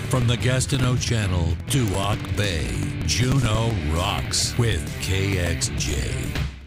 From the Gastineau Channel to Ock Bay, Juneau rocks with KXJ.